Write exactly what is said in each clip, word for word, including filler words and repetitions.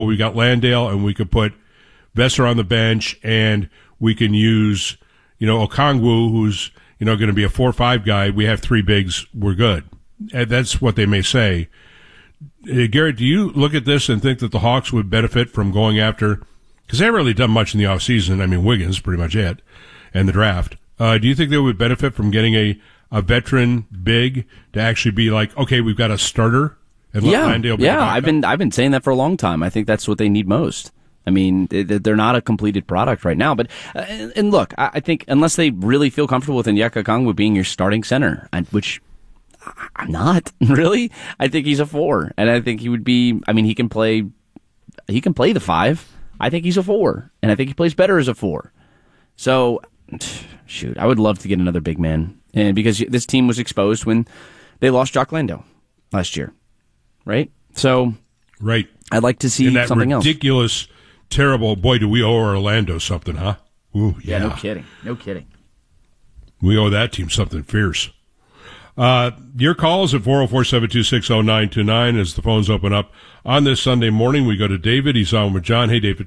we got Landale, and we could put Vesser on the bench, and we can use, you know, Okongwu, who's, you know, going to be a four or five guy. We have three bigs. We're good. And that's what they may say. Uh, Garrett, do you look at this and think that the Hawks would benefit from going after, because they haven't really done much in the offseason. I mean, Wiggins, pretty much it, and the draft. Uh, do you think they would benefit from getting a, a veteran big to actually be like, okay, we've got a starter? And let yeah, Landale be yeah. I've been I've been saying that for a long time. I think that's what they need most. I mean, they're not a completed product right now. But uh, and look, I think unless they really feel comfortable with Onyeka Okongwu being your starting center, which I'm not really. I think he's a four, and I think he would be. I mean, he can play. He can play the five. I think he's a four, and I think he plays better as a four. So, shoot, I would love to get another big man, and because this team was exposed when they lost Jock Landale last year. Right? So, right. I'd like to see and that something else. Ridiculous, terrible, boy, do we owe Orlando something, huh? Ooh, yeah. yeah, no kidding. No kidding. We owe that team something fierce. Uh, your calls at four oh four, seven two six, oh nine two nine as the phones open up. On this Sunday morning, we go to David. He's on with John. Hey, David.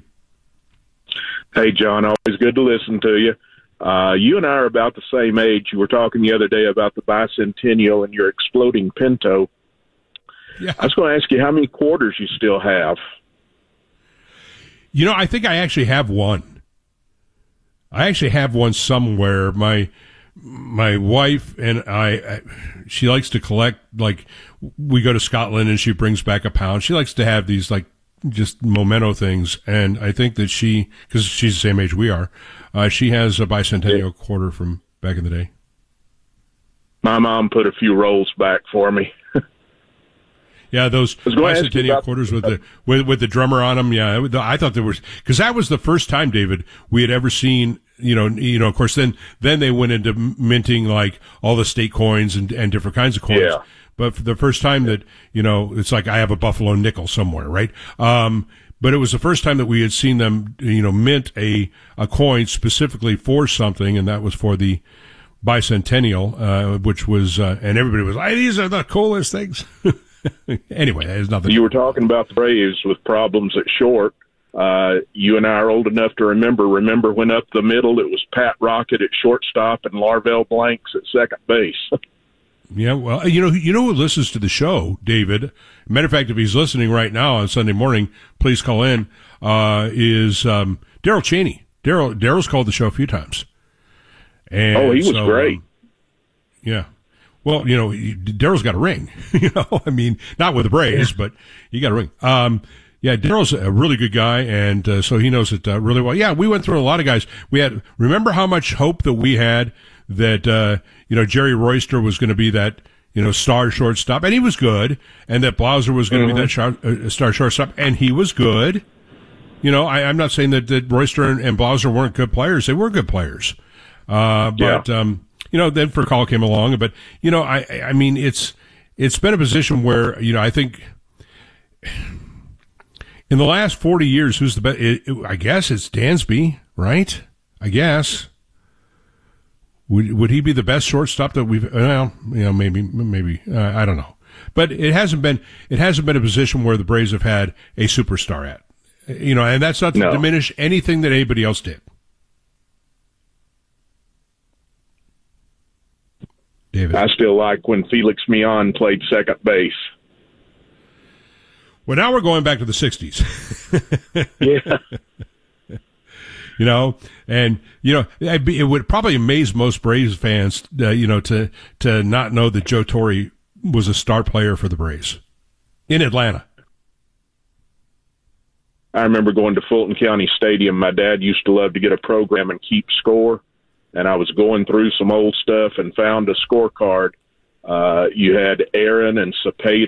Hey, John. Always good to listen to you. Uh, you and I are about the same age. You were talking the other day about the bicentennial and your exploding Pinto. Yeah. I was going to ask you how many quarters you still have. You know, I think I actually have one. I actually have one somewhere. My my wife and I, I, she likes to collect, like, we go to Scotland and she brings back a pound. She likes to have these, like, just memento things. And I think that she, because she's the same age we are, uh, she has a bicentennial yeah. quarter from back in the day. My mom put a few rolls back for me. Yeah, those bicentennial quarters with the with with the drummer on them. Yeah, I thought there was, because that was the first time, David, we had ever seen. You know, you know. Of course, then then they went into minting like all the state coins and and different kinds of coins. Yeah. But for the first time that, you know, it's like I have a Buffalo nickel somewhere, right? Um, but it was the first time that we had seen them, you know, mint a a coin specifically for something, and that was for the bicentennial, uh, which was, uh, and everybody was like, these are the coolest things. Anyway, there's nothing. You were talking about the Braves with problems at short. Uh, you and I are old enough to remember. Remember when up the middle it was Pat Rocket at shortstop and Larvell Blanks at second base. Yeah, well, you know, you know who listens to the show, David. Matter of fact, if he's listening right now on Sunday morning, please call in. Uh, is um, Daryl Cheney? Daryl Daryl's called the show a few times. And oh, he was so, great. Um, yeah. Well, you know, Daryl's got a ring. You know, I mean, not with the Braves, yeah. but he got a ring. Um, yeah, Daryl's a really good guy, and uh, so he knows it uh, really well. Yeah, we went through a lot of guys. We had remember how much hope that we had that uh, you know Jerry Royster was going to be that you know star shortstop, and he was good, and that Blauser was going to mm-hmm. be that short, uh, star shortstop, and he was good. You know, I, I'm not saying that, that Royster and, and Blauser weren't good players; they were good players. Uh, but yeah. um, you know, then Furcal came along, but you know, I I mean, it's it's been a position where you know I think. In the last forty years, who's the best? It, it, I guess it's Dansby, right? I guess. Would would he be the best shortstop that we've? Well, you know, maybe, maybe uh, I don't know, but it hasn't been it hasn't been a position where the Braves have had a superstar at, you know, and that's not to no. diminish anything that anybody else did. David, I still like when Felix Mion played second base. Well, now we're going back to the sixties. Yeah. You know, and, you know, it would probably amaze most Braves fans, uh, you know, to, to not know that Joe Torre was a star player for the Braves in Atlanta. I remember going to Fulton County Stadium. My dad used to love to get a program and keep score, and I was going through some old stuff and found a scorecard. Uh, you had Aaron and Cepeda